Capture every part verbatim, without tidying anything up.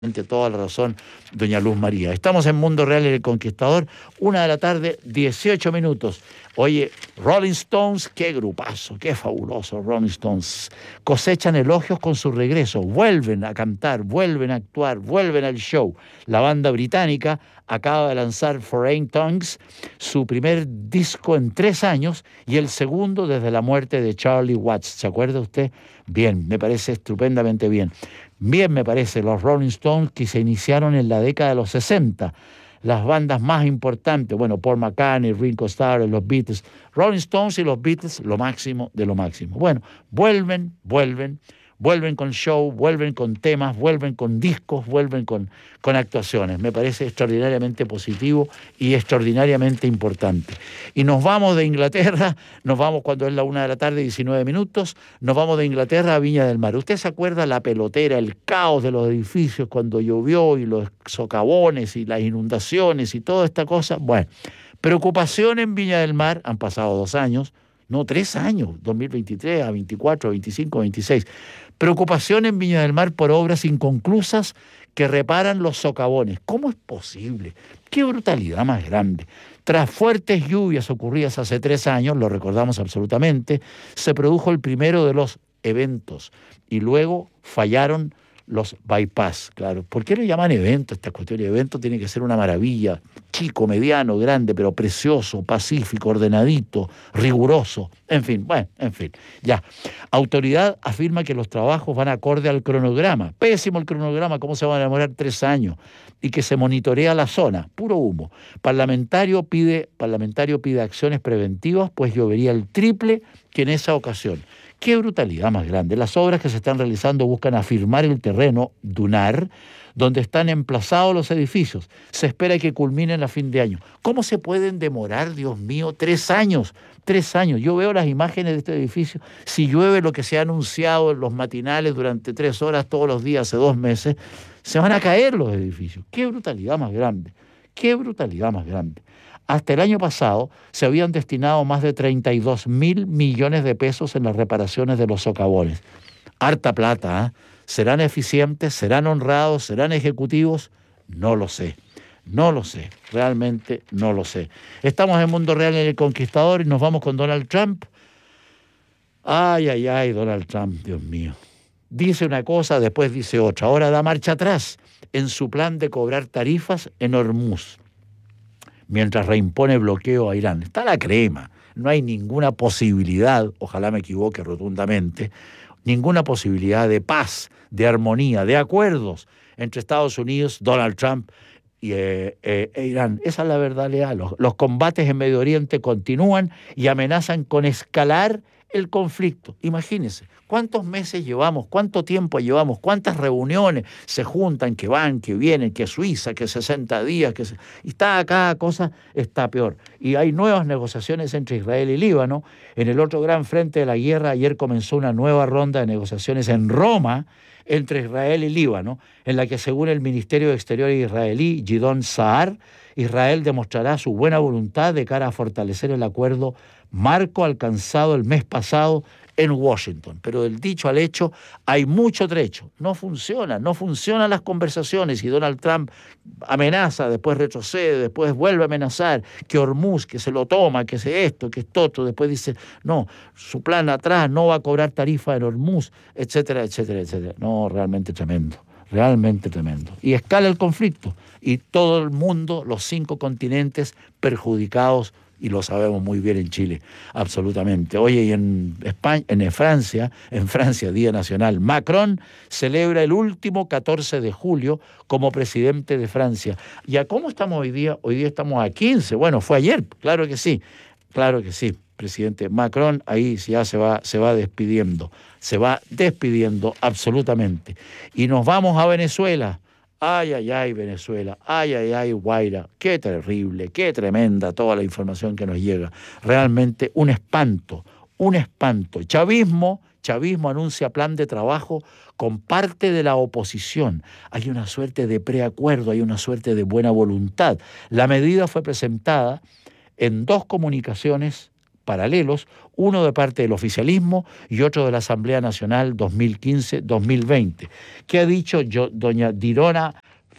Toda la razón, doña Luz María. Estamos en Mundo Real en El Conquistador, una de la tarde, dieciocho minutos. Oye, Rolling Stones, qué grupazo, qué fabuloso Rolling Stones. Cosechan elogios con su regreso, vuelven a cantar, vuelven a actuar, vuelven al show. La banda británica acaba de lanzar Foreign Tongues, su primer disco en tres años y el segundo desde la muerte de Charlie Watts. ¿Se acuerda usted? Bien, me parece estupendamente bien. Bien me parece, los Rolling Stones, que se iniciaron en la década de los sesenta, las bandas más importantes, bueno, Paul McCartney, Ringo Starr, los Beatles, Rolling Stones y los Beatles, lo máximo de lo máximo. Bueno, vuelven, vuelven, vuelven con show, vuelven con temas, vuelven con discos, vuelven con, con actuaciones. Me parece extraordinariamente positivo y extraordinariamente importante. Y nos vamos de Inglaterra, nos vamos cuando es la una de la tarde, diecinueve minutos, nos vamos de Inglaterra a Viña del Mar. ¿Usted se acuerda la pelotera, el caos de los edificios cuando llovió y los socavones y las inundaciones y toda esta cosa? Bueno, preocupación en Viña del Mar, han pasado dos años, no, tres años, dos mil veintitrés a veinticuatro, veinticinco, veintiséis. Preocupación en Viña del Mar por obras inconclusas que reparan los socavones. ¿Cómo es posible? ¡Qué brutalidad más grande! Tras fuertes lluvias ocurridas hace tres años, lo recordamos absolutamente, se produjo el primero de los eventos y luego fallaron los bypass, claro. ¿Por qué lo llaman evento? Esta cuestión de evento tiene que ser una maravilla, chico, mediano, grande, pero precioso, pacífico, ordenadito, riguroso, en fin, bueno, en fin, ya. Autoridad afirma que los trabajos van acorde al cronograma, pésimo el cronograma, ¿cómo se van a demorar tres años? Y que se monitorea la zona, puro humo. Parlamentario pide, parlamentario pide acciones preventivas, pues llovería el triple que en esa ocasión. ¡Qué brutalidad más grande! Las obras que se están realizando buscan afirmar el terreno dunar donde están emplazados los edificios. Se espera que culminen a fin de año. ¿Cómo se pueden demorar, Dios mío, tres años? Tres años. Yo veo las imágenes de este edificio. Si llueve lo que se ha anunciado en los matinales durante tres horas todos los días hace dos meses, se van a caer los edificios. ¡Qué brutalidad más grande! ¡Qué brutalidad más grande! Hasta el año pasado se habían destinado más de treinta y dos mil millones de pesos en las reparaciones de los socavones. Harta plata, ¿eh? ¿Serán eficientes? ¿Serán honrados? ¿Serán ejecutivos? No lo sé. No lo sé. Realmente no lo sé. Estamos en Mundo Real en El Conquistador y nos vamos con Donald Trump. Ay, ay, ay, Donald Trump, Dios mío. Dice una cosa, después dice otra. Ahora da marcha atrás en su plan de cobrar tarifas en Hormuz, mientras reimpone bloqueo a Irán. Está la crema. No hay ninguna posibilidad, ojalá me equivoque rotundamente, ninguna posibilidad de paz, de armonía, de acuerdos entre Estados Unidos, Donald Trump y eh, eh, e Irán. Esa es la verdad leal. Los, los combates en Medio Oriente continúan y amenazan con escalar el conflicto. Imagínense, ¿cuántos meses llevamos? ¿Cuánto tiempo llevamos? ¿Cuántas reuniones se juntan, que van, que vienen, que Suiza, que sesenta días, que se... y está cada cosa está peor. Y hay nuevas negociaciones entre Israel y Líbano. En el otro gran frente de la guerra, ayer comenzó una nueva ronda de negociaciones en Roma entre Israel y Líbano, en la que, según el Ministerio de Exteriores israelí, Gidon Saar, Israel demostrará su buena voluntad de cara a fortalecer el acuerdo marco alcanzado el mes pasado en Washington. Pero del dicho al hecho hay mucho trecho. No funciona, no funcionan las conversaciones y Donald Trump amenaza, después retrocede, después vuelve a amenazar que Hormuz, que se lo toma, que se esto, que esto otro, después dice, no, su plan atrás no va a cobrar tarifa en Hormuz, etcétera, etcétera, etcétera. No, realmente tremendo. Realmente tremendo. Y escala el conflicto y todo el mundo, los cinco continentes perjudicados, y lo sabemos muy bien en Chile, absolutamente. Oye, y en España, en Francia, en Francia, Día Nacional, Macron celebra el último catorce de julio como presidente de Francia. ¿Y a cómo estamos hoy día? Hoy día estamos a quince. Bueno, fue ayer, claro que sí, claro que sí. Presidente Macron ahí ya se va, se va despidiendo, se va despidiendo absolutamente. Y nos vamos a Venezuela. Ay, ay, ay, Venezuela, ay, ay, ay, Guaira, qué terrible, qué tremenda toda la información que nos llega. Realmente un espanto, un espanto. Chavismo, Chavismo anuncia plan de trabajo con parte de la oposición. Hay una suerte de preacuerdo, hay una suerte de buena voluntad. La medida fue presentada en dos comunicaciones paralelos, uno de parte del oficialismo y otro de la Asamblea Nacional dos mil quince dos mil veinte. ¿Qué ha dicho yo, doña Dirona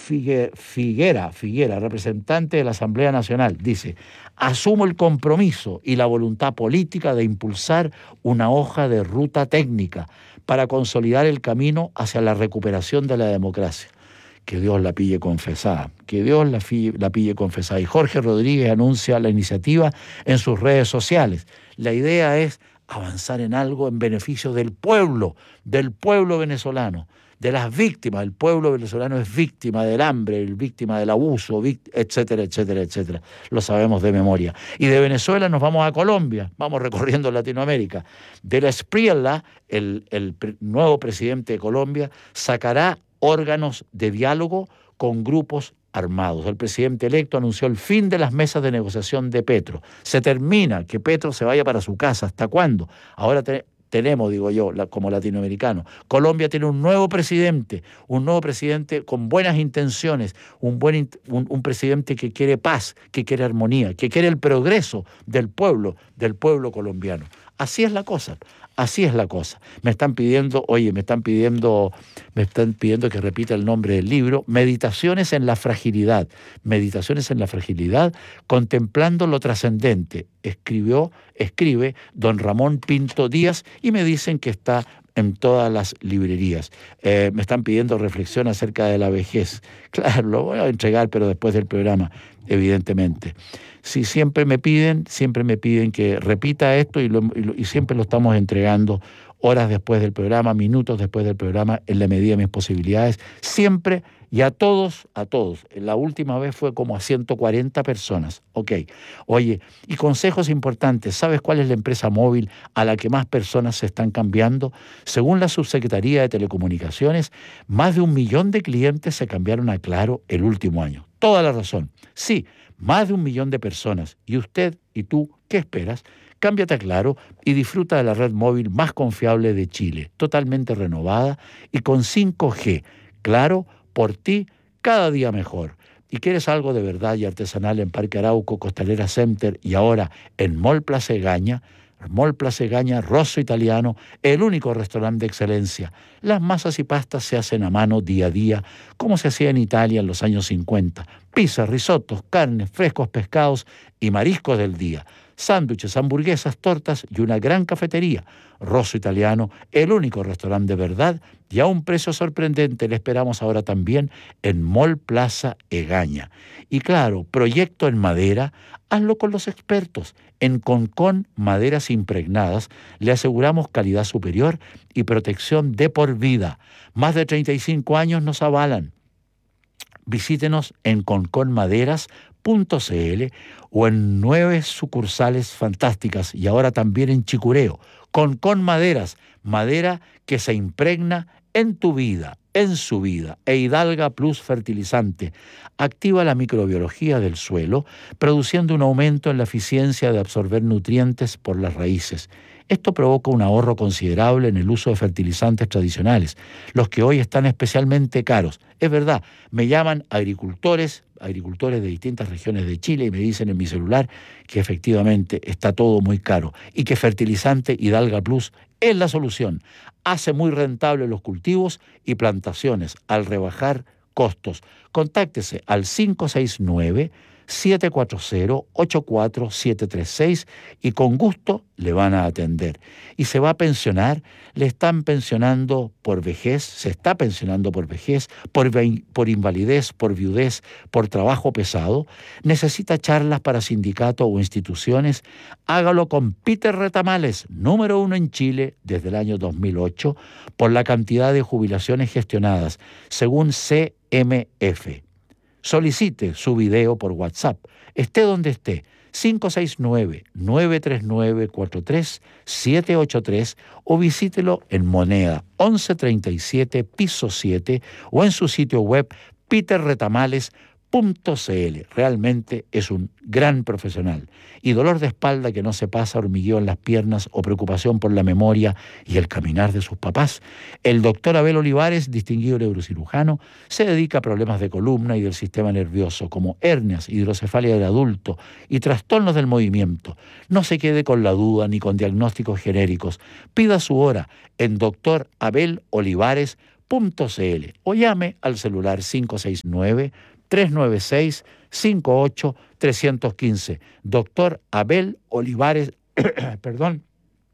Figuera, Figuera, representante de la Asamblea Nacional? Dice: asumo el compromiso y la voluntad política de impulsar una hoja de ruta técnica para consolidar el camino hacia la recuperación de la democracia. Que Dios la pille confesada, que Dios la, fi, la pille confesada. Y Jorge Rodríguez anuncia la iniciativa en sus redes sociales. La idea es avanzar en algo en beneficio del pueblo, del pueblo venezolano, de las víctimas. El pueblo venezolano es víctima del hambre, víctima del abuso, etcétera, etcétera, etcétera. Lo sabemos de memoria. Y de Venezuela nos vamos a Colombia, vamos recorriendo Latinoamérica. De la Espriella, el, el nuevo presidente de Colombia, sacará órganos de diálogo con grupos armados. El presidente electo anunció el fin de las mesas de negociación de Petro. Se termina, que Petro se vaya para su casa. ¿Hasta cuándo? Ahora te, tenemos, digo yo, la, como latinoamericano. Colombia tiene un nuevo presidente, un nuevo presidente con buenas intenciones, un, buen, un, un presidente que quiere paz, que quiere armonía, que quiere el progreso del pueblo, del pueblo colombiano. Así es la cosa. Así es la cosa. Me están pidiendo, oye, me están pidiendo, me están pidiendo que repita el nombre del libro, Meditaciones en la fragilidad. Meditaciones en la fragilidad, contemplando lo trascendente. Escribió, escribe don Ramón Pinto Díaz y me dicen que está en todas las librerías. Eh, me están pidiendo reflexión acerca de la vejez. Claro, lo voy a entregar, pero después del programa, evidentemente. Si siempre me piden, siempre me piden que repita esto y, lo, y, lo, y siempre lo estamos entregando horas después del programa, minutos después del programa, en la medida de mis posibilidades, siempre y a todos, a todos. La última vez fue como a ciento cuarenta personas. Ok, oye, y consejos importantes, ¿sabes cuál es la empresa móvil a la que más personas se están cambiando? Según la Subsecretaría de Telecomunicaciones, más de un millón de clientes se cambiaron a Claro el último año. Toda la razón. Sí, más de un millón de personas. ¿Y usted y tú qué esperas? Cámbiate a Claro y disfruta de la red móvil más confiable de Chile, totalmente renovada y con cinco G. Claro, por ti, cada día mejor. ¿Y quieres algo de verdad y artesanal en Parque Arauco, Costalera Center y ahora en Mall Plaza Egaña? Mall Plaza Egaña, Rosso Italiano, el único restaurante de excelencia. Las masas y pastas se hacen a mano día a día, como se hacía en Italia en los años cincuenta. Pizzas, risotos, carnes, frescos pescados y mariscos del día. Sándwiches, hamburguesas, tortas y una gran cafetería. Rosso Italiano, el único restaurante de verdad y a un precio sorprendente. Le esperamos ahora también en Mall Plaza Egaña. Y claro, proyecto en madera, hazlo con los expertos. En Concón Maderas Impregnadas le aseguramos calidad superior y protección de por vida. Más de treinta y cinco años nos avalan. Visítenos en concon maderas punto c l o en nueve sucursales fantásticas y ahora también en Chicureo. Concón Maderas, madera que se impregna en tu vida, en su vida. E Hidalga Plus Fertilizante activa la microbiología del suelo, produciendo un aumento en la eficiencia de absorber nutrientes por las raíces. Esto provoca un ahorro considerable en el uso de fertilizantes tradicionales, los que hoy están especialmente caros. Es verdad, me llaman agricultores, agricultores de distintas regiones de Chile y me dicen en mi celular que efectivamente está todo muy caro y que fertilizante Hidalga Plus es la solución. Hace muy rentables los cultivos y plantaciones al rebajar costos. Contáctese al cinco seis nueve, siete cuatro cero, ocho cuatro siete tres seis y con gusto le van a atender. Y se va a pensionar, le están pensionando por vejez, se está pensionando por vejez, por, por invalidez, por viudez, por trabajo pesado. Necesita charlas para sindicatos o instituciones. Hágalo con Peter Retamales, número uno en Chile desde el año dos mil ocho, por la cantidad de jubilaciones gestionadas, según C M F. Solicite su video por WhatsApp, esté donde esté, cinco seis nueve, nueve tres nueve, cuatro tres siete ocho tres o visítelo en Moneda once treinta y siete, piso siete o en su sitio web peter retamales punto c l. Realmente es un gran profesional. Y dolor de espalda que no se pasa, hormigueo en las piernas o preocupación por la memoria y el caminar de sus papás. El doctor Abel Olivares, distinguido neurocirujano, se dedica a problemas de columna y del sistema nervioso, como hernias, hidrocefalia del adulto y trastornos del movimiento. No se quede con la duda ni con diagnósticos genéricos. Pida su hora en doctor abel olivares punto c l o llame al celular cinco seis nueve, tres nueve seis, cinco ocho tres uno cinco. doctor Abel Olivares, perdón,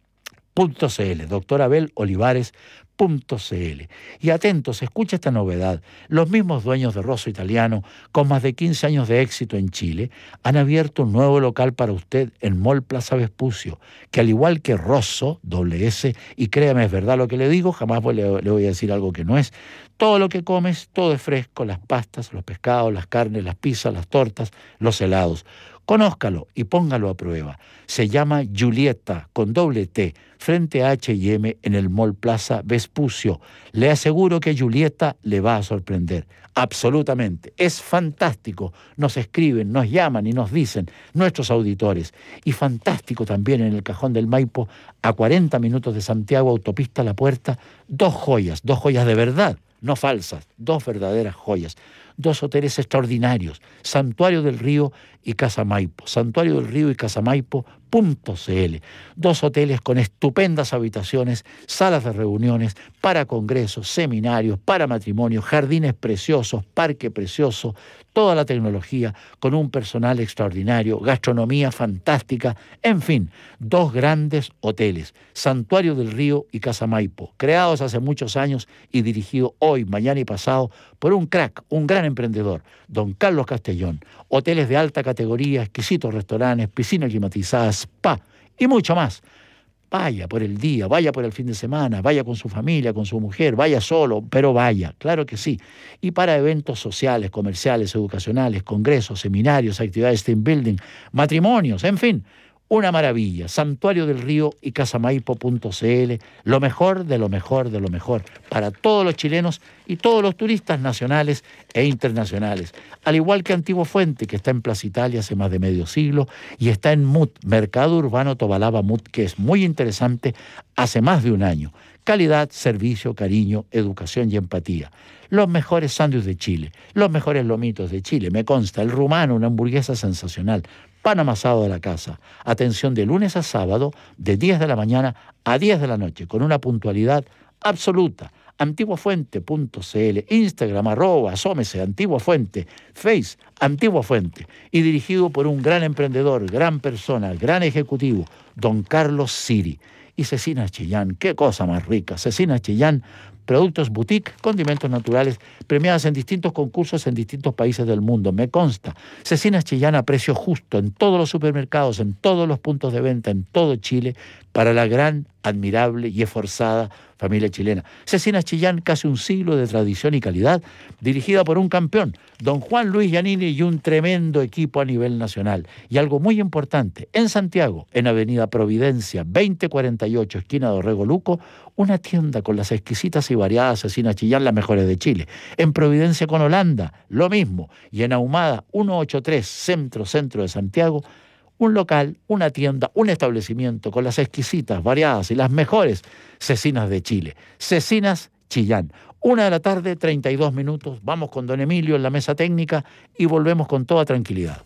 punto .cl, doctor Abel Olivares punto .cl. Y atentos, escucha esta novedad. Los mismos dueños de Rosso Italiano, con más de quince años de éxito en Chile, han abierto un nuevo local para usted en Mall Plaza Vespucio, que al igual que Rosso, doble S, y créame, es verdad lo que le digo, jamás le, le voy a decir algo que no es, todo lo que comes, todo es fresco, las pastas, los pescados, las carnes, las pizzas, las tortas, los helados. Conózcalo y póngalo a prueba. Se llama Giulietta, con doble T, frente a H y M en el Mall Plaza Vespucio. Le aseguro que Giulietta le va a sorprender. Absolutamente. Es fantástico. Nos escriben, nos llaman y nos dicen nuestros auditores. Y fantástico también en el Cajón del Maipo, a cuarenta minutos de Santiago, autopista La Puerta, dos joyas, dos joyas de verdad, no falsas, dos verdaderas joyas. Dos hoteles extraordinarios, Santuario del Río y Casa Maipo, Santuario del Río y Casa Maipo punto cl. Dos hoteles con estupendas habitaciones, salas de reuniones, para congresos, seminarios, para matrimonios, jardines preciosos, parque precioso, toda la tecnología, con un personal extraordinario, gastronomía fantástica, en fin, dos grandes hoteles, Santuario del Río y Casa Maipo, creados hace muchos años y dirigido hoy, mañana y pasado por un crack, un gran emprendedor, don Carlos Castellón. Hoteles de alta categoría, exquisitos restaurantes, piscinas climatizadas, spa y mucho más. Vaya por el día, vaya por el fin de semana, vaya con su familia, con su mujer, vaya solo, pero vaya, claro que sí. Y para eventos sociales, comerciales, educacionales, congresos, seminarios, actividades team building, matrimonios, en fin, una maravilla. Santuario del Río y Casa Maipo punto cl, lo mejor de lo mejor de lo mejor para todos los chilenos y todos los turistas nacionales e internacionales. Al igual que Antiguo Fuente, que está en Plaza Italia hace más de medio siglo, y está en M U T, Mercado Urbano Tobalaba M U T, que es muy interesante, hace más de un año. Calidad, servicio, cariño, educación y empatía. Los mejores sándwiches de Chile, los mejores lomitos de Chile, me consta, el rumano, una hamburguesa sensacional, pan amasado de la casa. Atención de lunes a sábado, de diez de la mañana a diez de la noche, con una puntualidad absoluta. Antigua Fuente punto cl, Instagram, arroba, asómese, Antigua Fuente, Face, Antigua Fuente, y dirigido por un gran emprendedor, gran persona, gran ejecutivo, don Carlos Siri. Y Cecinas Chillán, qué cosa más rica, Cecinas Chillán, productos boutique, condimentos naturales, premiadas en distintos concursos en distintos países del mundo, me consta. Cecinas Chillán a precio justo en todos los supermercados, en todos los puntos de venta, en todo Chile, para la gran, admirable y esforzada familia chilena. Cecinas Chillán, casi un siglo de tradición y calidad, dirigida por un campeón, don Juan Luis Giannini, y un tremendo equipo a nivel nacional. Y algo muy importante, en Santiago, en Avenida Providencia, veinte cuarenta y ocho, esquina Dorrego Luco, una tienda con las exquisitas y variadas Cecinas Chillán, las mejores de Chile. En Providencia con Holanda, lo mismo. Y en Ahumada, ciento ochenta y tres, Centro, Centro de Santiago, un local, una tienda, un establecimiento con las exquisitas, variadas y las mejores cecinas de Chile. Cecinas Chillán. Una de la tarde, treinta y dos minutos. Vamos con don Emilio en la mesa técnica y volvemos con toda tranquilidad.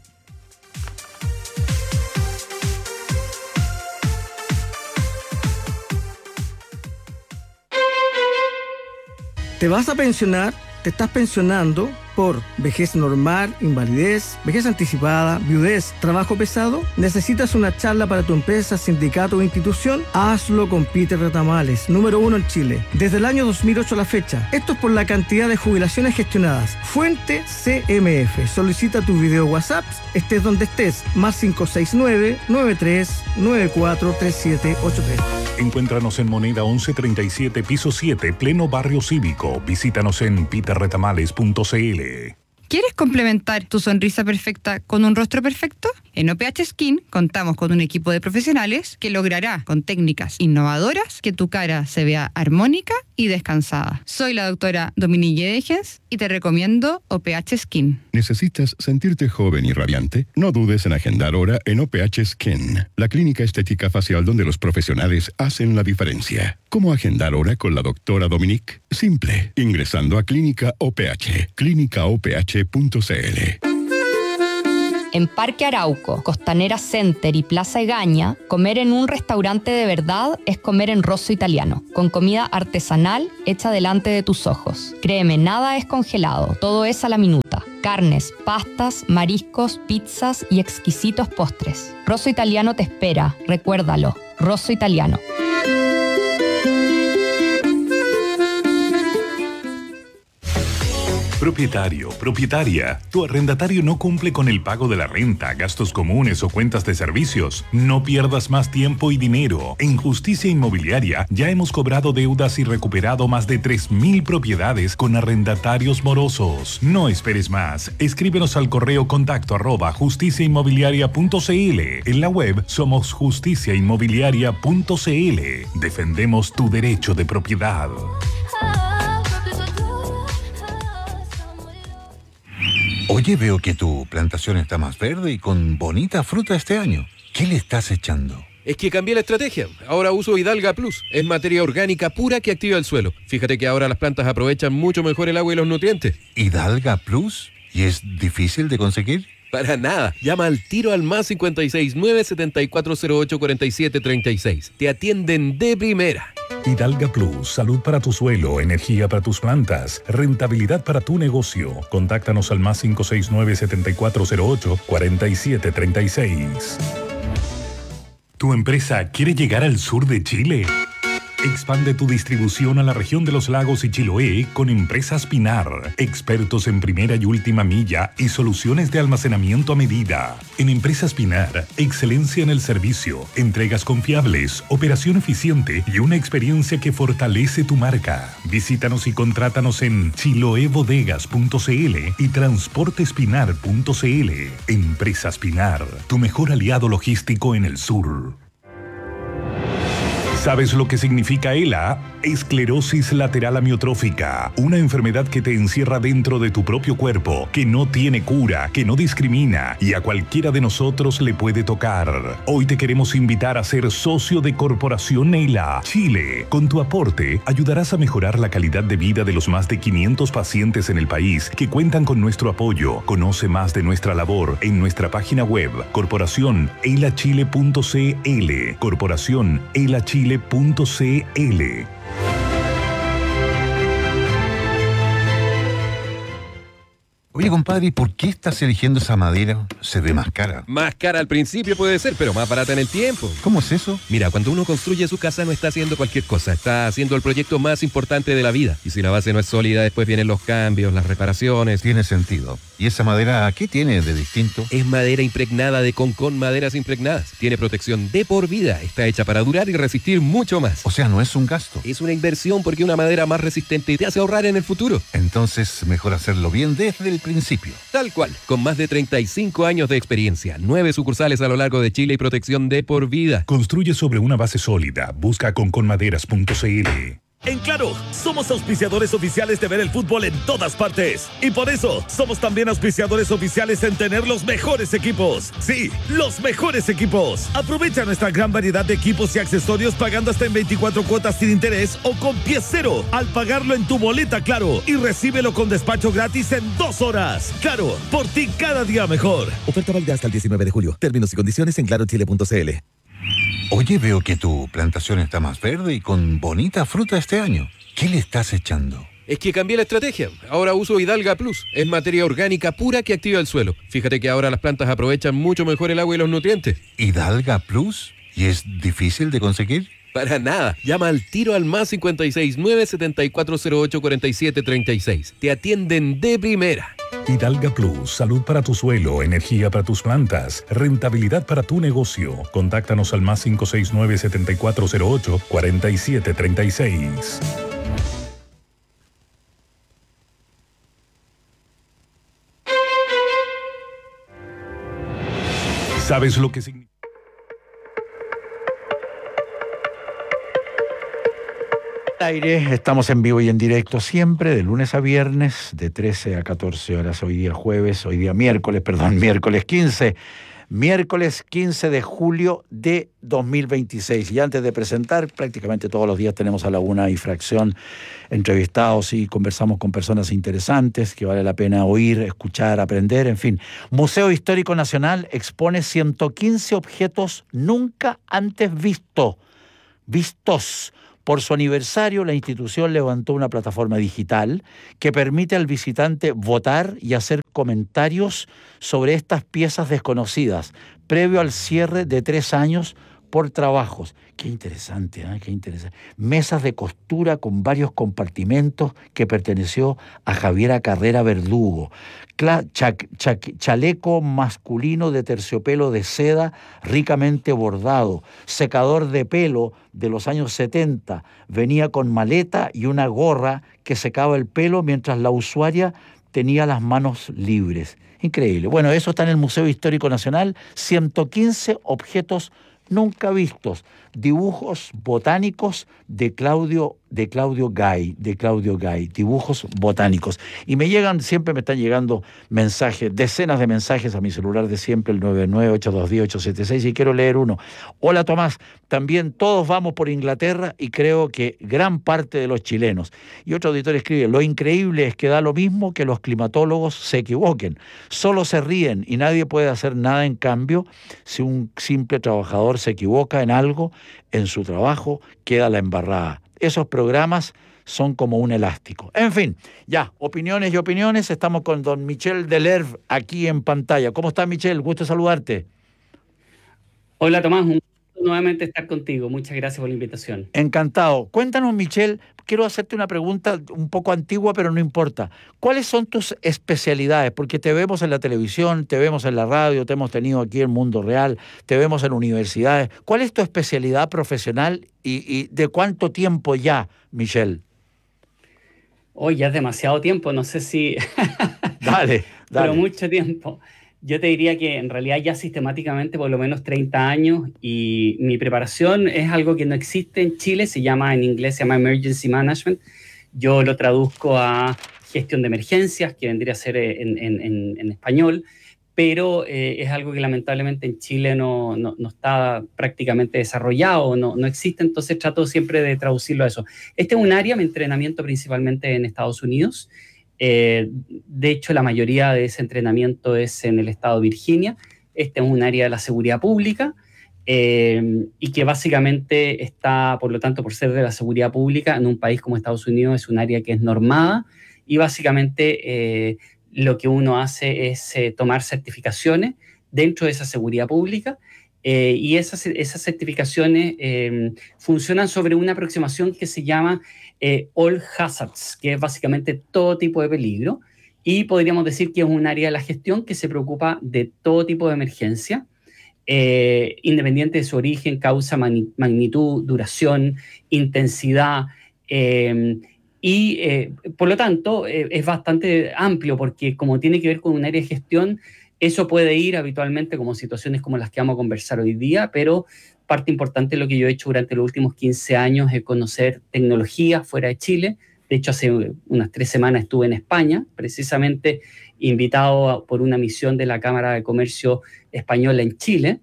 ¿Te vas a pensionar? ¿Te estás pensionando por vejez normal, invalidez, vejez anticipada, viudez, trabajo pesado? ¿Necesitas una charla para tu empresa, sindicato o institución? Hazlo con Peter Retamales, número uno en Chile, desde el año dos mil ocho a la fecha. Esto es por la cantidad de jubilaciones gestionadas. Fuente C M F. Solicita tu video WhatsApp, estés donde estés, más cinco seis nueve, nueve tres nueve cuatro, tres siete ocho tres. Encuéntranos en Moneda once treinta y siete, piso siete, pleno barrio cívico. Visítanos en peter retamales punto cl. ¿Quieres complementar tu sonrisa perfecta con un rostro perfecto? En O P H Skin contamos con un equipo de profesionales que logrará con técnicas innovadoras que tu cara se vea armónica y descansada. Soy la doctora Dominique Degens y te recomiendo O P H Skin. ¿Necesitas sentirte joven y radiante? No dudes en agendar hora en O P H Skin, la clínica estética facial donde los profesionales hacen la diferencia. ¿Cómo agendar hora con la doctora Dominique? Simple, ingresando a Clínica O P H, clínica o p h punto c l. En Parque Arauco, Costanera Center y Plaza Egaña, comer en un restaurante de verdad es comer en Rosso Italiano, con comida artesanal hecha delante de tus ojos. Créeme, nada es congelado, todo es a la minuta. Carnes, pastas, mariscos, pizzas y exquisitos postres. Rosso Italiano te espera, recuérdalo, Rosso Italiano. Propietario, propietaria, tu arrendatario no cumple con el pago de la renta, gastos comunes o cuentas de servicios. No pierdas más tiempo y dinero. En Justicia Inmobiliaria ya hemos cobrado deudas y recuperado más de tres mil propiedades con arrendatarios morosos. No esperes más. Escríbenos al correo contacto arroba justicia inmobiliaria punto c l. En la web somos justicia inmobiliaria punto c l. Defendemos tu derecho de propiedad. Oye, veo que tu plantación está más verde y con bonita fruta este año. ¿Qué le estás echando? Es que cambié la estrategia. Ahora uso Hidalga Plus. Es materia orgánica pura que activa el suelo. Fíjate que ahora las plantas aprovechan mucho mejor el agua y los nutrientes. ¿Hidalga Plus? ¿Y es difícil de conseguir? Para nada. Llama al tiro al más cinco seis nueve, siete cuatro cero ocho, cuatro siete tres seis. Te atienden de primera. Hidalga Plus, salud para tu suelo, energía para tus plantas, rentabilidad para tu negocio. Contáctanos al más cinco seis nueve, siete cuatro cero ocho, cuatro siete tres seis. ¿Tu empresa quiere llegar al sur de Chile? Expande tu distribución a la región de los lagos y Chiloé con Empresas Pinar, expertos en primera y última milla y soluciones de almacenamiento a medida. En Empresas Pinar, excelencia en el servicio, entregas confiables, operación eficiente y una experiencia que fortalece tu marca. Visítanos y contrátanos en chiloebodegas punto c l y transportespinar punto c l. Empresas Pinar, tu mejor aliado logístico en el sur. ¿Sabes lo que significa E L A? Esclerosis lateral amiotrófica, una enfermedad que te encierra dentro de tu propio cuerpo, que no tiene cura, que no discrimina y a cualquiera de nosotros le puede tocar. Hoy te queremos invitar a ser socio de Corporación E L A Chile. Con tu aporte ayudarás a mejorar la calidad de vida de los más de quinientos pacientes en el país que cuentan con nuestro apoyo. Conoce más de nuestra labor en nuestra página web corporación elachile punto c l. Corporación elachile punto c l. Oye, compadre, ¿y por qué estás eligiendo esa madera? Se ve más cara. Más cara al principio puede ser, pero más barata en el tiempo. ¿Cómo es eso? Mira, cuando uno construye su casa no está haciendo cualquier cosa, está haciendo el proyecto más importante de la vida. Y si la base no es sólida, después vienen los cambios, las reparaciones. Tiene sentido. ¿Y esa madera qué tiene de distinto? Es madera impregnada de Concon Maderas Impregnadas. Tiene protección de por vida, está hecha para durar y resistir mucho más. O sea, no es un gasto. Es una inversión porque una madera más resistente te hace ahorrar en el futuro. Entonces, mejor hacerlo bien desde el principio. Tal cual, con más de treinta y cinco años de experiencia, nueve sucursales a lo largo de Chile y protección de por vida. Construye sobre una base sólida. Busca concon maderas punto c l. En Claro, somos auspiciadores oficiales de ver el fútbol en todas partes. Y por eso, somos también auspiciadores oficiales en tener los mejores equipos. Sí, los mejores equipos. Aprovecha nuestra gran variedad de equipos y accesorios pagando hasta en veinticuatro cuotas sin interés o con pie cero al pagarlo en tu boleta Claro. Y recíbelo con despacho gratis en dos horas. Claro, por ti cada día mejor. Oferta válida hasta el diecinueve de julio. Términos y condiciones en claro chile punto c l. Oye, veo que tu plantación está más verde y con bonita fruta este año. ¿Qué le estás echando? Es que cambié la estrategia. Ahora uso Hidalga Plus. Es materia orgánica pura que activa el suelo. Fíjate que ahora las plantas aprovechan mucho mejor el agua y los nutrientes. ¿Hidalga Plus? ¿Y es difícil de conseguir? Para nada. Llama al tiro al más cinco seis nueve, siete cuatro cero ocho, cuatro siete tres seis. Te atienden de primera. Hidalga Plus, salud para tu suelo, energía para tus plantas, rentabilidad para tu negocio. Contáctanos al más cinco seis nueve, siete cuatro cero ocho, cuatro siete tres seis. ¿Sabes lo que significa? Aire, estamos en vivo y en directo siempre, de lunes a viernes, de trece a catorce horas. Hoy día jueves, hoy día miércoles, perdón, miércoles quince. Miércoles quince de julio de dos mil veintiséis. Y antes de presentar, prácticamente todos los días tenemos a la una y fracción entrevistados y conversamos con personas interesantes que vale la pena oír, escuchar, aprender, en fin. Museo Histórico Nacional expone ciento quince objetos nunca antes visto, vistos. Por su aniversario, la institución levantó una plataforma digital que permite al visitante votar y hacer comentarios sobre estas piezas desconocidas, previo al cierre de tres años por trabajos. Qué interesante, ¿eh? Qué interesante. Mesas de costura con varios compartimentos que perteneció a Javiera Carrera Verdugo. Cla- chac- chac- chaleco masculino de terciopelo de seda ricamente bordado. Secador de pelo de los años setenta. Venía con maleta y una gorra que secaba el pelo mientras la usuaria tenía las manos libres. Increíble. Bueno, eso está en el Museo Histórico Nacional. ciento quince objetos nunca vistos, dibujos botánicos de Claudio, de Claudio Gay, de Claudio Gay, dibujos botánicos. Y me llegan, siempre me están llegando mensajes, decenas de mensajes a mi celular de siempre, el nueve nueve ocho dos cero ocho siete seis, y quiero leer uno. Hola Tomás, también todos vamos por Inglaterra y creo que gran parte de los chilenos. Y otro auditor escribe, lo increíble es que da lo mismo que los climatólogos se equivoquen, solo se ríen y nadie puede hacer nada en cambio si un simple trabajador se equivoca en algo, en su trabajo queda la embarrada. Esos programas son como un elástico. En fin, ya, opiniones y opiniones. Estamos con don Michel Delherbe aquí en pantalla. ¿Cómo está, Michel? Gusto saludarte. Hola, Tomás. Un gusto nuevamente estar contigo. Muchas gracias por la invitación. Encantado. Cuéntanos, Michel, quiero hacerte una pregunta un poco antigua, pero no importa. ¿Cuáles son tus especialidades? Porque te vemos en la televisión, te vemos en la radio, te hemos tenido aquí en Mundo Real, te vemos en universidades. ¿Cuál es tu especialidad profesional y, y de cuánto tiempo ya, Michel? Hoy ya es demasiado tiempo, no sé si... Dale, dale. Pero mucho tiempo. Yo te diría que en realidad ya sistemáticamente por lo menos treinta años, y mi preparación es algo que no existe en Chile, se llama en inglés, se llama Emergency Management. Yo lo traduzco a gestión de emergencias, que vendría a ser en, en, en, en español, pero eh, es algo que lamentablemente en Chile no, no, no está prácticamente desarrollado, no, no existe, entonces trato siempre de traducirlo a eso. Este es un área, mi entrenamiento principalmente en Estados Unidos. Eh, de hecho, la mayoría de ese entrenamiento es en el estado de Virginia. Este es un área de la seguridad pública eh, y que básicamente está, por lo tanto, por ser de la seguridad pública, en un país como Estados Unidos es un área que es normada y básicamente eh, lo que uno hace es eh, tomar certificaciones dentro de esa seguridad pública eh, y esas, esas certificaciones eh, funcionan sobre una aproximación que se llama Eh, all hazards, que es básicamente todo tipo de peligro, y podríamos decir que es un área de la gestión que se preocupa de todo tipo de emergencia, eh, independiente de su origen, causa, magnitud, duración, intensidad, eh, y eh, por lo tanto eh, es bastante amplio porque como tiene que ver con un área de gestión, eso puede ir habitualmente como situaciones como las que vamos a conversar hoy día, pero parte importante de lo que yo he hecho durante los últimos quince años es conocer tecnología fuera de Chile. De hecho, hace unas tres semanas estuve en España, precisamente invitado por una misión de la Cámara de Comercio Española en Chile,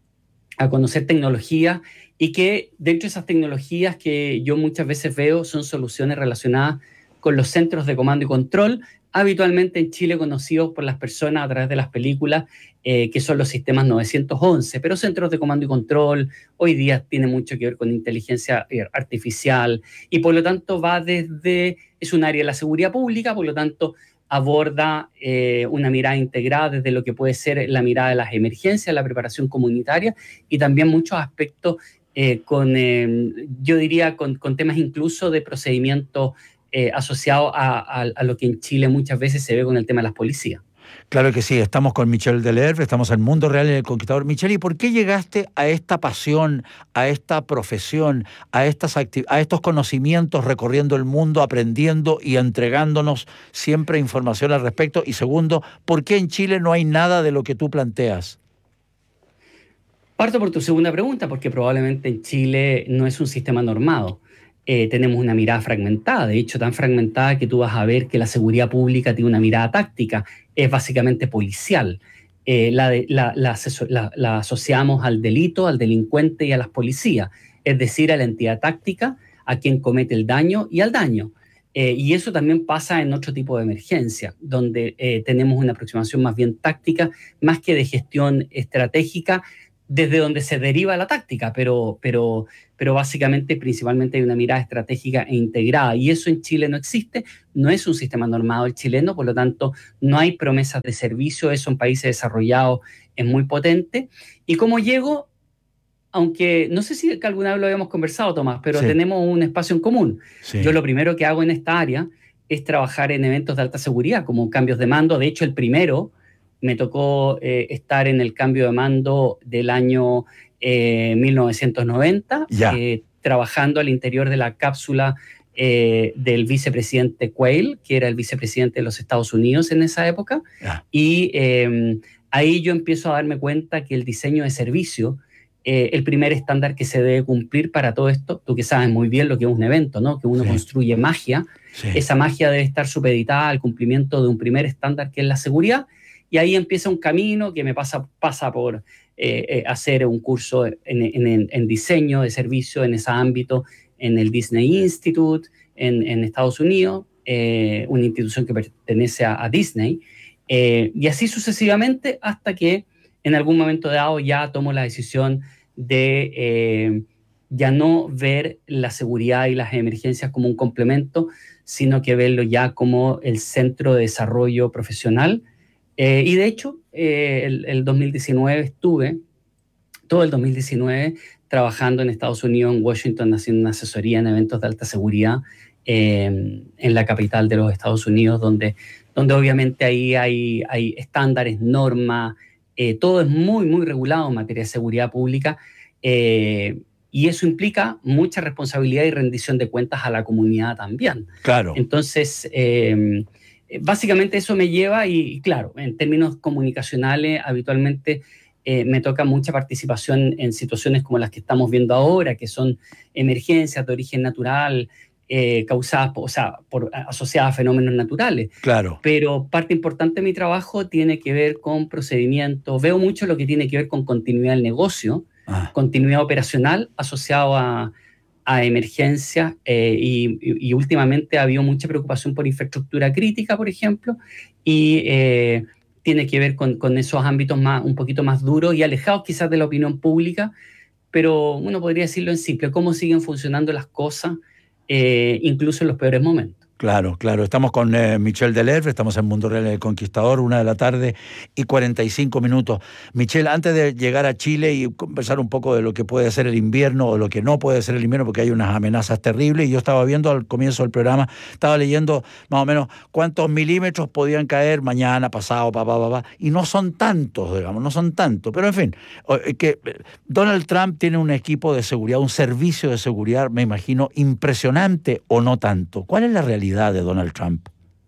a conocer tecnología y que dentro de esas tecnologías que yo muchas veces veo son soluciones relacionadas con los centros de comando y control, habitualmente en Chile conocidos por las personas a través de las películas, eh, que son los sistemas novecientos once, pero centros de comando y control hoy día tiene mucho que ver con inteligencia artificial y por lo tanto va desde, es un área de la seguridad pública, por lo tanto aborda eh, una mirada integrada desde lo que puede ser la mirada de las emergencias, la preparación comunitaria y también muchos aspectos eh, con, eh, yo diría, con, con temas incluso de procedimientos Eh, asociado a, a, a lo que en Chile muchas veces se ve con el tema de las policías. Claro que sí, estamos con Michel Delherbe, estamos en Mundo Real en El Conquistador. Michel, ¿y por qué llegaste a esta pasión, a esta profesión, a, estas acti- a estos conocimientos recorriendo el mundo, aprendiendo y entregándonos siempre información al respecto? Y segundo, ¿por qué en Chile no hay nada de lo que tú planteas? Parto por tu segunda pregunta, porque probablemente en Chile no es un sistema normado. Eh, tenemos una mirada fragmentada, de hecho tan fragmentada que tú vas a ver que la seguridad pública tiene una mirada táctica, es básicamente policial. Eh, la, de, la, la, la, la asociamos al delito, al delincuente y a las policías, es decir, a la entidad táctica, a quien comete el daño y al daño. Eh, y eso también pasa en otro tipo de emergencia, donde eh, tenemos una aproximación más bien táctica, más que de gestión estratégica, desde donde se deriva la táctica, pero, pero, pero básicamente, principalmente hay una mirada estratégica e integrada, y eso en Chile no existe, no es un sistema normado el chileno, por lo tanto, no hay promesas de servicio, eso en países desarrollados es muy potente. ¿Y cómo llego? Aunque no sé si alguna vez lo habíamos conversado, Tomás, pero sí, tenemos un espacio en común. Sí. Yo lo primero que hago en esta área es trabajar en eventos de alta seguridad, como cambios de mando. De hecho, el primero me tocó eh, estar en el cambio de mando del año eh, mil novecientos noventa, eh, trabajando al interior de la cápsula eh, del vicepresidente Quayle, que era el vicepresidente de los Estados Unidos en esa época. Ya. Y eh, ahí yo empiezo a darme cuenta que el diseño de servicio, Eh, el primer estándar que se debe cumplir para todo esto, tú que sabes muy bien lo que es un evento, ¿no? Que uno sí. construye magia, sí. esa magia debe estar supeditada al cumplimiento de un primer estándar que es la seguridad, y ahí empieza un camino que me pasa, pasa por eh, eh, hacer un curso en, en, en diseño de servicio en ese ámbito, en el Disney Institute, en, en Estados Unidos, eh, una institución que pertenece a, a Disney, eh, y así sucesivamente hasta que en algún momento dado ya tomo la decisión de eh, ya no ver la seguridad y las emergencias como un complemento, sino que verlo ya como el centro de desarrollo profesional. Eh, y de hecho, eh, el, el dos mil diecinueve estuve, todo el dos mil diecinueve, trabajando en Estados Unidos, en Washington, haciendo una asesoría en eventos de alta seguridad eh, en la capital de los Estados Unidos, donde, donde obviamente ahí hay, hay estándares, normas, Eh, todo es muy, muy regulado en materia de seguridad pública, eh, y eso implica mucha responsabilidad y rendición de cuentas a la comunidad también. Claro. Entonces, eh, básicamente eso me lleva, y, y claro, en términos comunicacionales, habitualmente eh, me toca mucha participación en situaciones como las que estamos viendo ahora, que son emergencias de origen natural, Eh, causadas, o sea, por, asociadas a fenómenos naturales. Claro. Pero parte importante de mi trabajo tiene que ver con procedimientos. Veo mucho lo que tiene que ver con continuidad del negocio, ah. continuidad operacional asociado a, a emergencias, eh, y, y, y últimamente ha habido mucha preocupación por infraestructura crítica, por ejemplo, y eh, tiene que ver con, con esos ámbitos más, un poquito más duros y alejados quizás de la opinión pública, pero uno podría decirlo en simple, cómo siguen funcionando las cosas, Eh, incluso en los peores momentos. Claro, claro. Estamos con eh, Michel Deleuve, estamos en Mundo Real del Conquistador, una de la tarde y cuarenta y cinco minutos. Michel, antes de llegar a Chile y conversar un poco de lo que puede ser el invierno o lo que no puede ser el invierno, porque hay unas amenazas terribles, y yo estaba viendo al comienzo del programa, estaba leyendo más o menos cuántos milímetros podían caer mañana, pasado, papá, papá, y no son tantos, digamos, no son tantos. Pero en fin, que Donald Trump tiene un equipo de seguridad, un servicio de seguridad, me imagino, impresionante, o no tanto. ¿Cuál es la realidad de Donald Trump?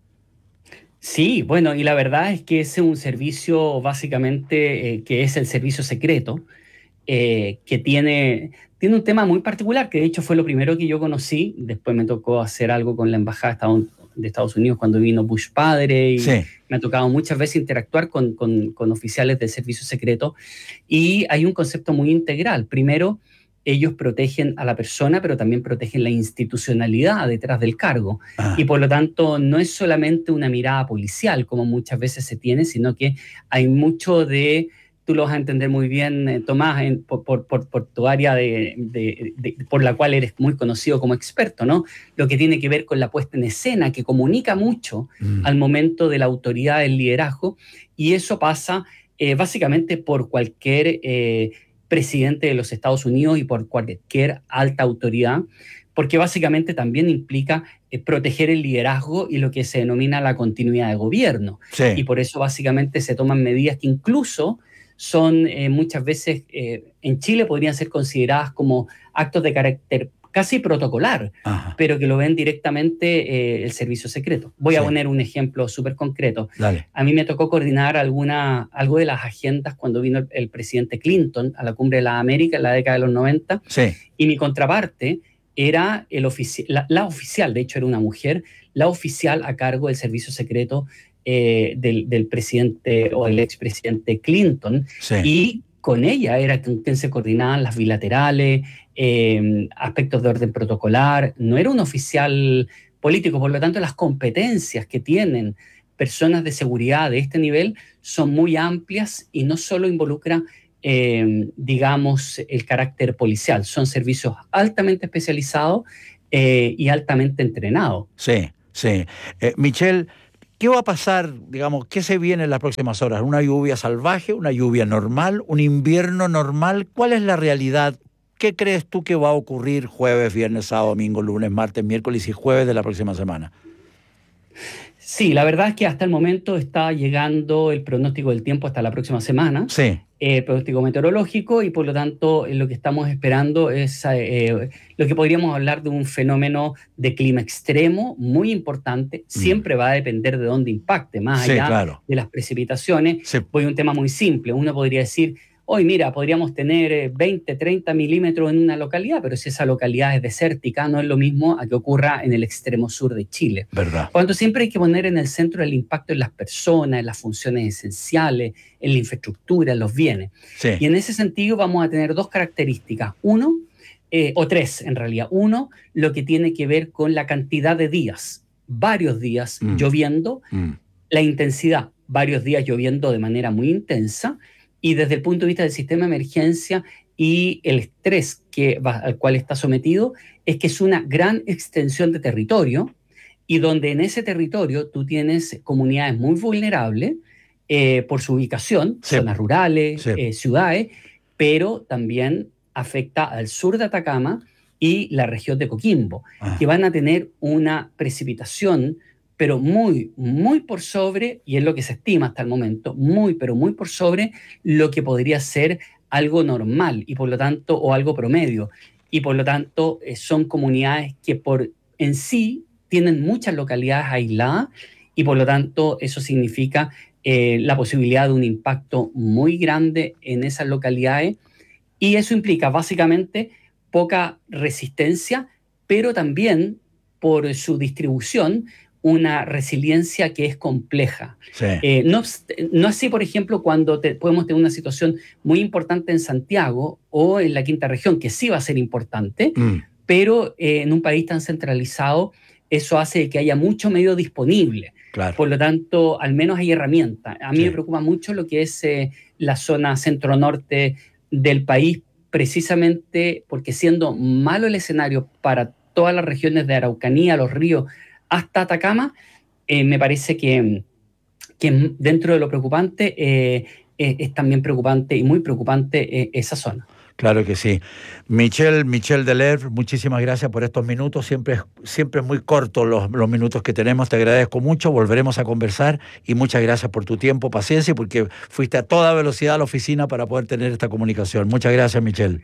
Sí, bueno, y la verdad es que ese es un servicio básicamente eh, que es el servicio secreto, eh, que tiene, tiene un tema muy particular, que de hecho fue lo primero que yo conocí. Después me tocó hacer algo con la Embajada de Estados Unidos cuando vino Bush padre, y sí. me ha tocado muchas veces interactuar con, con, con oficiales del servicio secreto, y hay un concepto muy integral. Primero, ellos protegen a la persona, pero también protegen la institucionalidad detrás del cargo. Ah. Y por lo tanto, no es solamente una mirada policial, como muchas veces se tiene, sino que hay mucho de, tú lo vas a entender muy bien, eh, Tomás, en, por, por, por, por tu área de, de, de, por la cual eres muy conocido como experto, ¿no? Lo que tiene que ver con la puesta en escena, que comunica mucho mm. al momento de la autoridad, del liderazgo, y eso pasa eh, básicamente por cualquier Eh, presidente de los Estados Unidos y por cualquier alta autoridad, porque básicamente también implica eh, proteger el liderazgo y lo que se denomina la continuidad de gobierno. Sí. Y por eso básicamente se toman medidas que incluso son eh, muchas veces, eh, en Chile podrían ser consideradas como actos de carácter casi protocolar, Ajá. pero que lo ven directamente eh, el servicio secreto. Voy Sí. a poner un ejemplo súper concreto. Dale. A mí me tocó coordinar alguna, algo de las agendas cuando vino el, el presidente Clinton a la Cumbre de las Américas en la década de los noventa, Sí. y mi contraparte era el ofici la, la oficial, de hecho era una mujer, la oficial a cargo del servicio secreto eh, del, del presidente o el expresidente Clinton, Sí. y con ella era con quien se coordinaban las bilaterales, eh, aspectos de orden protocolar. No era un oficial político, por lo tanto las competencias que tienen personas de seguridad de este nivel son muy amplias y no solo involucran, eh, digamos, el carácter policial, son servicios altamente especializados eh, y altamente entrenados. Sí, sí. Eh, Michelle, ¿qué va a pasar, digamos, qué se viene en las próximas horas? ¿Una lluvia salvaje, una lluvia normal, un invierno normal? ¿Cuál es la realidad? ¿Qué crees tú que va a ocurrir jueves, viernes, sábado, domingo, lunes, martes, miércoles y jueves de la próxima semana? Sí, la verdad es que hasta el momento está llegando el pronóstico del tiempo hasta la próxima semana. Sí. Eh, el pronóstico meteorológico, y por lo tanto eh, lo que estamos esperando es eh, lo que podríamos hablar de un fenómeno de clima extremo muy importante. Siempre mm. va a depender de dónde impacte, más sí, allá claro. de las precipitaciones. Sí. Voy a un tema muy simple. Uno podría decir, hoy mira, podríamos tener veinte, treinta milímetros en una localidad, pero si esa localidad es desértica, no es lo mismo a que ocurra en el extremo sur de Chile. ¿Verdad? Por lo tanto, siempre hay que poner en el centro el impacto en las personas, en las funciones esenciales, en la infraestructura, en los bienes. Sí. Y en ese sentido vamos a tener dos características. Uno, eh, o tres en realidad. Uno, lo que tiene que ver con la cantidad de días, varios días mm. lloviendo, mm. la intensidad, varios días lloviendo de manera muy intensa. Y desde el punto de vista del sistema de emergencia y el estrés que va, al cual está sometido, es que es una gran extensión de territorio, y donde en ese territorio tú tienes comunidades muy vulnerables eh, por su ubicación, sí. zonas rurales, sí. eh, ciudades, pero también afecta al sur de Atacama y la región de Coquimbo, ah. que van a tener una precipitación pero muy, muy por sobre, y es lo que se estima hasta el momento, muy, pero muy por sobre lo que podría ser algo normal, y por lo tanto, o algo promedio, y por lo tanto eh, son comunidades que por en sí tienen muchas localidades aisladas, y por lo tanto eso significa eh, la posibilidad de un impacto muy grande en esas localidades, y eso implica básicamente poca resistencia, pero también por su distribución, una resiliencia que es compleja. Sí. Eh, no, no así, por ejemplo, cuando te, podemos tener una situación muy importante en Santiago o en la quinta región, que sí va a ser importante, mm. pero eh, en un país tan centralizado, eso hace que haya mucho medio disponible. Claro. Por lo tanto, al menos hay herramientas. A mí sí. me preocupa mucho lo que es eh, la zona centro-norte del país, precisamente porque siendo malo el escenario para todas las regiones de Araucanía, los ríos, hasta Atacama, eh, me parece que, que dentro de lo preocupante eh, eh, es también preocupante y muy preocupante eh, esa zona. Claro que sí. Michelle, Michelle Deleuve, muchísimas gracias por estos minutos. Siempre, siempre es muy corto los, los minutos que tenemos. Te agradezco mucho. Volveremos a conversar y muchas gracias por tu tiempo, paciencia, porque fuiste a toda velocidad a la oficina para poder tener esta comunicación. Muchas gracias, Michelle.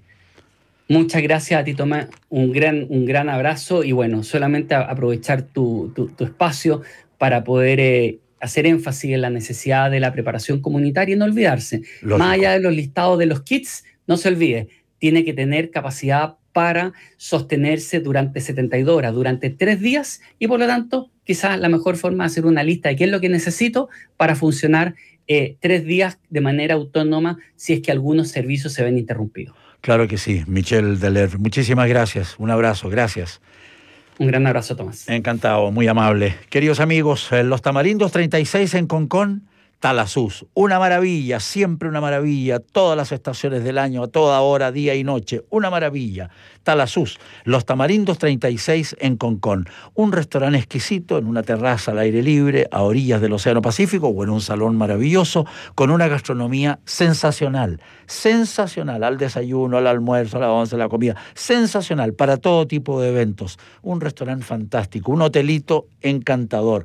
Muchas gracias a ti, Tomás. Un gran, un gran abrazo, y bueno, solamente aprovechar tu, tu, tu espacio para poder eh, hacer énfasis en la necesidad de la preparación comunitaria y no olvidarse. Lógico. Más allá de los listados de los kits, no se olvide, tiene que tener capacidad para sostenerse durante setenta y dos horas, durante tres días, y por lo tanto, quizás la mejor forma es hacer una lista de qué es lo que necesito para funcionar eh, tres días de manera autónoma si es que algunos servicios se ven interrumpidos. Claro que sí, Michelle Deleuve. Muchísimas gracias. Un abrazo, gracias. Un gran abrazo, Tomás. Encantado, muy amable. Queridos amigos, Los Tamarindos treinta y seis en Concón, Talasús. Una maravilla, siempre una maravilla. Todas las estaciones del año, a toda hora, día y noche. Una maravilla. Talasús, Los Tamarindos treinta y seis en Concón. Un restaurante exquisito en una terraza al aire libre, a orillas del Océano Pacífico, o en un salón maravilloso, con una gastronomía sensacional. Sensacional, al desayuno, al almuerzo, a la once, a la comida. Sensacional, para todo tipo de eventos. Un restaurante fantástico, un hotelito encantador.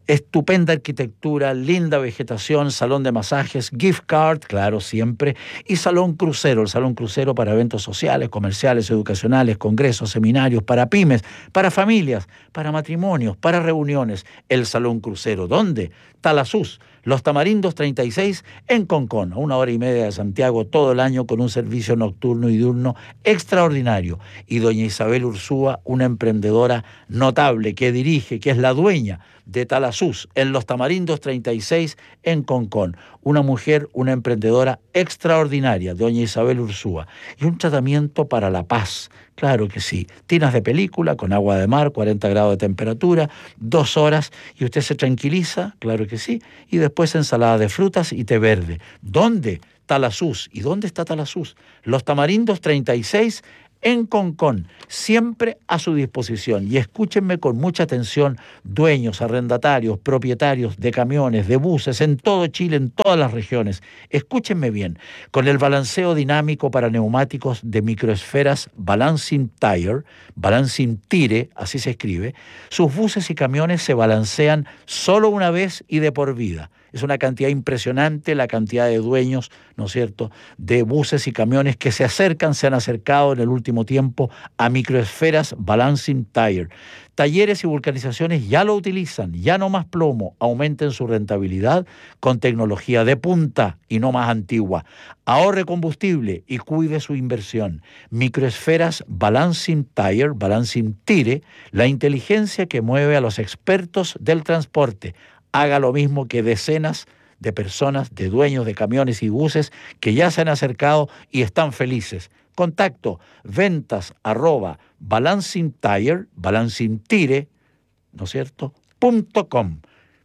Estupenda arquitectura, linda vegetación, salón de masajes, gift card, claro, siempre, y salón crucero, el salón crucero para eventos sociales, comerciales, educacionales, congresos, seminarios, para pymes, para familias, para matrimonios, para reuniones. El salón crucero, ¿dónde? Talasús, Los Tamarindos treinta y seis en Concón, a una hora y media de Santiago todo el año con un servicio nocturno y diurno extraordinario. Y doña Isabel Ursúa, una emprendedora notable que dirige, que es la dueña de Talasús, en Los Tamarindos treinta y seis en Concón. Una mujer, una emprendedora extraordinaria, doña Isabel Ursúa. Y un tratamiento para la paz, claro que sí. Tinas de película con agua de mar, cuarenta grados de temperatura, dos horas, y usted se tranquiliza, claro que sí. Y después ensalada de frutas y té verde. ¿Dónde? Talasús. ¿Y dónde está Talasús? Los Tamarindos treinta y seis en Concón, siempre a su disposición. Y escúchenme con mucha atención, dueños, arrendatarios, propietarios de camiones, de buses, en todo Chile, en todas las regiones. Escúchenme bien, con el balanceo dinámico para neumáticos de microesferas Balancing Tire, Balancing Tire, así se escribe, sus buses y camiones se balancean solo una vez y de por vida. Es una cantidad impresionante la cantidad de dueños, ¿no es cierto?, de buses y camiones que se acercan, se han acercado en el último tiempo a microesferas Balancing Tire. Talleres y vulcanizaciones ya lo utilizan, ya no más plomo, aumenten su rentabilidad con tecnología de punta y no más antigua. Ahorre combustible y cuide su inversión. Microesferas Balancing Tire, Balancing Tire, la inteligencia que mueve a los expertos del transporte. Haga lo mismo que decenas de personas, de dueños de camiones y buses que ya se han acercado y están felices. Contacto, ventas, arroba, Balancing Tire, Balancing Tire, ¿no es cierto?, punto com.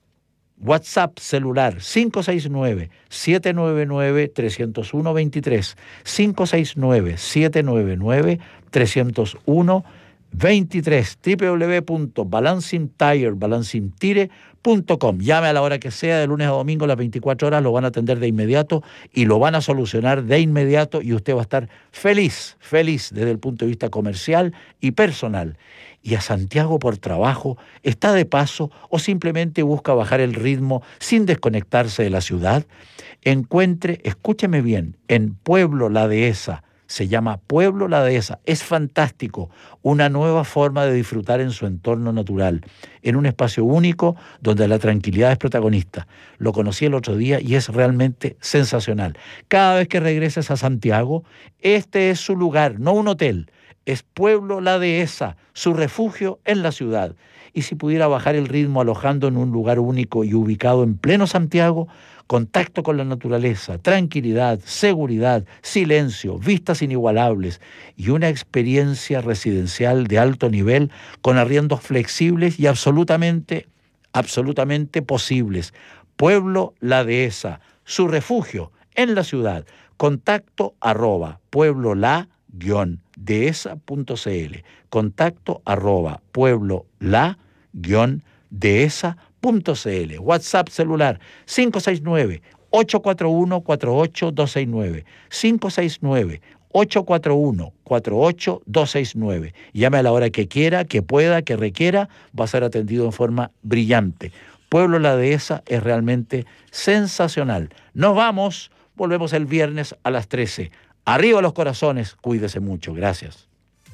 WhatsApp celular cinco seis nueve, siete nueve nueve, tres cero uno, dos tres, cinco seis nueve, siete nueve nueve, tres cero uno, veintitrés, doble u doble u doble u punto balancing tire, balancing tire punto com. Llame a la hora que sea, de lunes a domingo, las veinticuatro horas, lo van a atender de inmediato y lo van a solucionar de inmediato y usted va a estar feliz, feliz desde el punto de vista comercial y personal. Y a Santiago por trabajo, está de paso o simplemente busca bajar el ritmo sin desconectarse de la ciudad, encuentre, escúcheme bien, en Pueblo La Dehesa. Se llama Pueblo La Dehesa. Es fantástico, una nueva forma de disfrutar en su entorno natural, en un espacio único donde la tranquilidad es protagonista. Lo conocí el otro día y es realmente sensacional. Cada vez que regreses a Santiago, este es su lugar, no un hotel. Es Pueblo La Dehesa, su refugio en la ciudad. Y si pudiera bajar el ritmo alojando en un lugar único y ubicado en pleno Santiago, contacto con la naturaleza, tranquilidad, seguridad, silencio, vistas inigualables y una experiencia residencial de alto nivel con arriendos flexibles y absolutamente, absolutamente posibles. Pueblo La Dehesa, su refugio en la ciudad. Contacto arroba pueblo la guión dehesa punto cl. Contacto arroba pueblo la guión dehesa punto cl. WhatsApp celular cinco seis nueve, ocho cuatro uno, cuatro ocho dos seis nueve, cinco seis nueve, ocho cuatro uno, cuatro ocho dos seis nueve. Llame a la hora que quiera, que pueda, que requiera, va a ser atendido en forma brillante. Pueblo La Dehesa es realmente sensacional. Nos vamos, volvemos el viernes a las trece. Arriba los corazones, cuídese mucho. Gracias.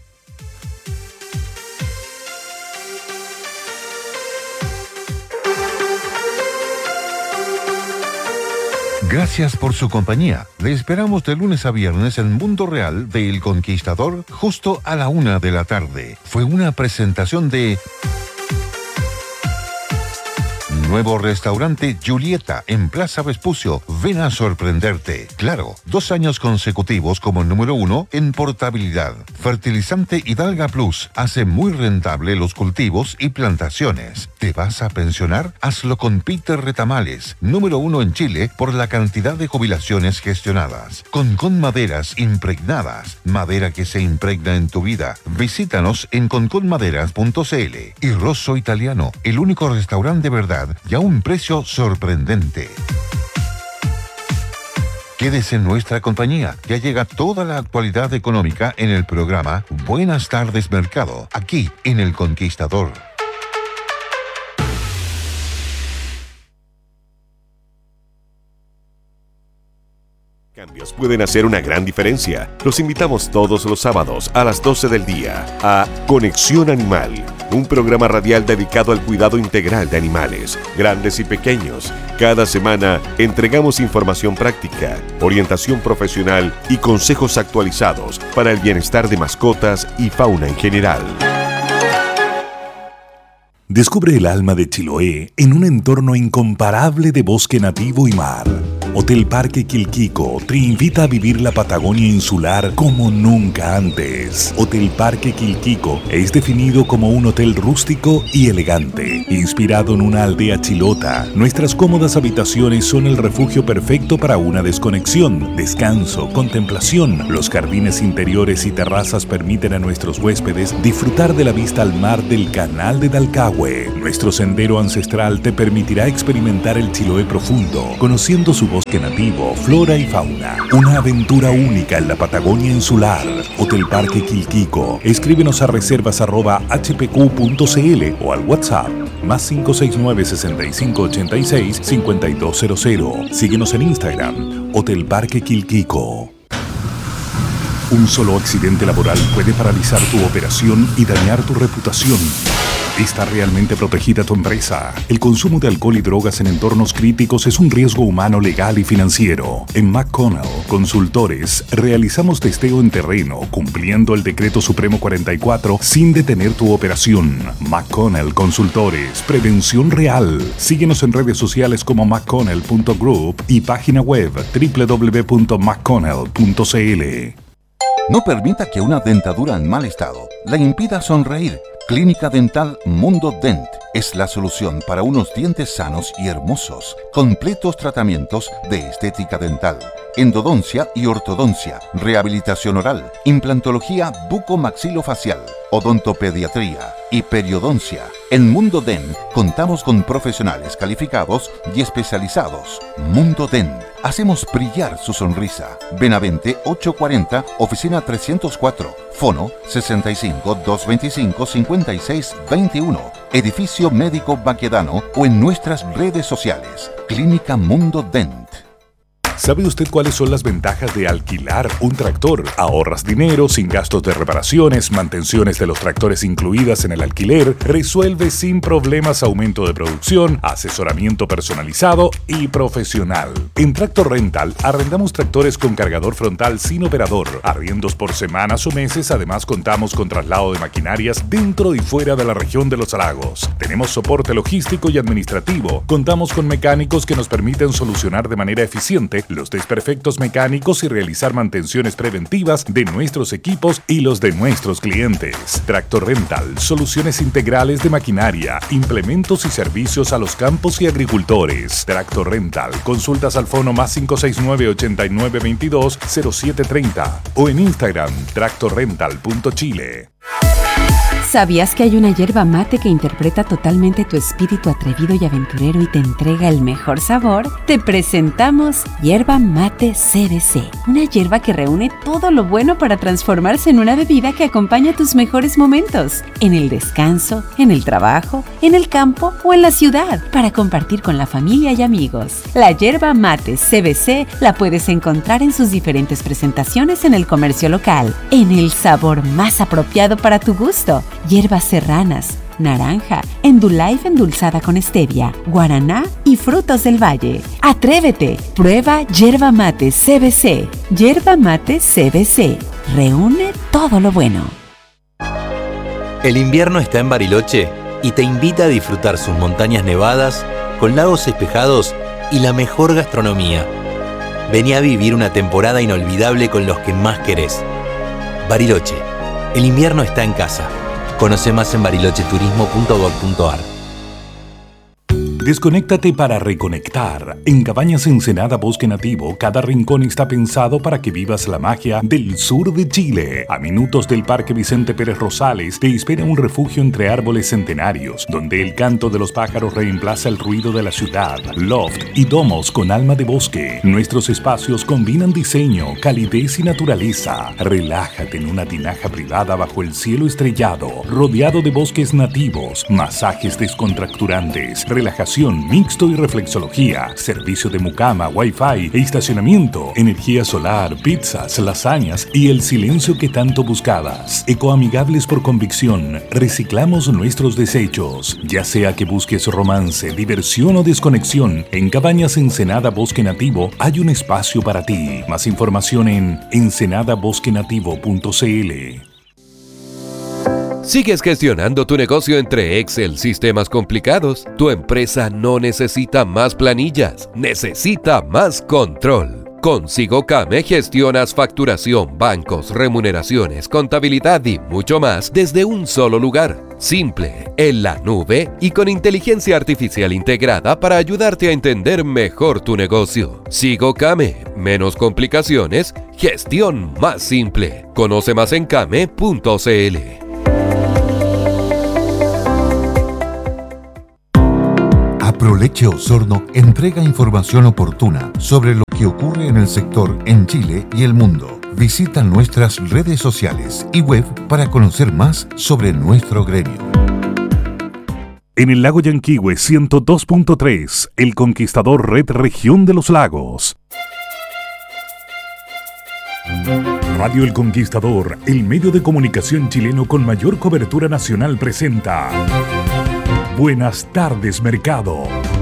Gracias por su compañía. Le esperamos de lunes a viernes en Mundo Real de El Conquistador, justo a la una de la tarde. Fue una presentación de... Nuevo restaurante Julieta en Plaza Vespucio. Ven a sorprenderte. Claro, dos años consecutivos como número uno en portabilidad. Fertilizante Hidalga Plus hace muy rentable los cultivos y plantaciones. ¿Te vas a pensionar? Hazlo con Peter Retamales, número uno en Chile por la cantidad de jubilaciones gestionadas. Concón Maderas impregnadas. Madera que se impregna en tu vida. Visítanos en concon maderas punto cl. Y Rosso Italiano, el único restaurante de verdad y a un precio sorprendente. Quédese en nuestra compañía. Ya llega toda la actualidad económica en el programa Buenas tardes Mercado, aquí en El Conquistador. Cambios pueden hacer una gran diferencia. Los invitamos todos los sábados a las doce del día a Conexión Animal, un programa radial dedicado al cuidado integral de animales, grandes y pequeños. Cada semana entregamos información práctica, orientación profesional y consejos actualizados para el bienestar de mascotas y fauna en general. Descubre el alma de Chiloé en un entorno incomparable de bosque nativo y mar. Hotel Parque Quilquico te invita a vivir la Patagonia insular como nunca antes. Hotel Parque Quilquico es definido como un hotel rústico y elegante, inspirado en una aldea chilota. Nuestras cómodas habitaciones son el refugio perfecto para una desconexión, descanso, contemplación. Los jardines interiores y terrazas permiten a nuestros huéspedes disfrutar de la vista al mar del Canal de Dalcahue. Nuestro sendero ancestral te permitirá experimentar el Chiloé profundo, conociendo su bosque nativo, flora y fauna. Una aventura única en la Patagonia insular. Hotel Parque Quilquico. Escríbenos a reservas arroba h p q punto c l o al WhatsApp más cinco seis nueve, sesenta y cinco, ochenta y seis, cincuenta y dos cero cero. Síguenos en Instagram, Hotel Parque Quilquico. Un solo accidente laboral puede paralizar tu operación y dañar tu reputación. ¿Está realmente protegida tu empresa? El consumo de alcohol y drogas en entornos críticos es un riesgo humano, legal y financiero. En McConnell Consultores realizamos testeo en terreno, cumpliendo el Decreto Supremo cuarenta y cuatro sin detener tu operación. McConnell Consultores, prevención real. Síguenos en redes sociales como mcconnell punto group y página web doble u doble u doble u punto mcconnell punto c l. No permita que una dentadura en mal estado le impida sonreír. Clínica Dental Mundo Dent es la solución para unos dientes sanos y hermosos. Completos tratamientos de estética dental, endodoncia y ortodoncia, rehabilitación oral, implantología bucomaxilofacial, odontopediatría y periodoncia. En Mundo Dent contamos con profesionales calificados y especializados. Mundo Dent. Hacemos brillar su sonrisa. Benavente ochocientos cuarenta, oficina trescientos cuatro. Fono sesenta y cinco, doscientos veinticinco, cincuenta y seis veintiuno. Edificio Médico Baquedano o en nuestras redes sociales. Clínica Mundo Dent. ¿Sabe usted cuáles son las ventajas de alquilar un tractor? Ahorras dinero sin gastos de reparaciones, mantenciones de los tractores incluidas en el alquiler, resuelve sin problemas aumento de producción, asesoramiento personalizado y profesional. En Tractor Rental arrendamos tractores con cargador frontal sin operador, arriendos por semanas o meses. Además contamos con traslado de maquinarias dentro y fuera de la región de los lagos. Tenemos soporte logístico y administrativo. Contamos con mecánicos que nos permiten solucionar de manera eficiente los desperfectos mecánicos y realizar mantenciones preventivas de nuestros equipos y los de nuestros clientes. Tractor Rental, soluciones integrales de maquinaria, implementos y servicios a los campos y agricultores. Tractor Rental, consultas al fono más cinco seis nueve, ochenta y nueve veintidós, cero siete treinta o en Instagram tractor rental punto chile. ¿Sabías que hay una yerba mate que interpreta totalmente tu espíritu atrevido y aventurero y te entrega el mejor sabor? Te presentamos Yerba Mate C B C, una yerba que reúne todo lo bueno para transformarse en una bebida que acompaña tus mejores momentos, en el descanso, en el trabajo, en el campo o en la ciudad, para compartir con la familia y amigos. La Yerba Mate C B C la puedes encontrar en sus diferentes presentaciones en el comercio local, en el sabor más apropiado para tu gusto. Hierbas serranas, naranja, Endulife endulzada con stevia, guaraná y frutos del valle. ¡Atrévete! Prueba Yerba Mate C B C. Yerba Mate C B C. Reúne todo lo bueno. El invierno está en Bariloche y te invita a disfrutar sus montañas nevadas con lagos espejados y la mejor gastronomía. Vení a vivir una temporada inolvidable con los que más querés. Bariloche. El invierno está en casa. Conoce más en bariloche turismo punto gob punto a r. Desconéctate para reconectar. En Cabañas Ensenada Bosque Nativo, cada rincón está pensado para que vivas la magia del sur de Chile. A minutos del Parque Vicente Pérez Rosales te espera un refugio entre árboles centenarios, donde el canto de los pájaros reemplaza el ruido de la ciudad. Loft y domos con alma de bosque. Nuestros espacios combinan diseño, calidez y naturaleza. Relájate en una tinaja privada bajo el cielo estrellado, rodeado de bosques nativos, masajes descontracturantes, relajación instalación, mixto y reflexología, servicio de mucama, wifi e estacionamiento, energía solar, pizzas, lasañas y el silencio que tanto buscabas. Ecoamigables por convicción, reciclamos nuestros desechos. Ya sea que busques romance, diversión o desconexión, en Cabañas Ensenada Bosque Nativo hay un espacio para ti. Más información en ensenada bosque nativo punto c l. ¿Sigues gestionando tu negocio entre Excel, sistemas complicados? Tu empresa no necesita más planillas, necesita más control. Con SigoCame gestionas facturación, bancos, remuneraciones, contabilidad y mucho más desde un solo lugar. Simple, en la nube y con inteligencia artificial integrada para ayudarte a entender mejor tu negocio. SigoCame, menos complicaciones, gestión más simple. Conoce más en came punto c l. Aproleche Osorno entrega información oportuna sobre lo que ocurre en el sector en Chile y el mundo. Visita nuestras redes sociales y web para conocer más sobre nuestro gremio. En el lago Yanquihue ciento dos punto tres, El Conquistador Red Región de los Lagos. Radio El Conquistador, el medio de comunicación chileno con mayor cobertura nacional, presenta Buenas tardes, mercado.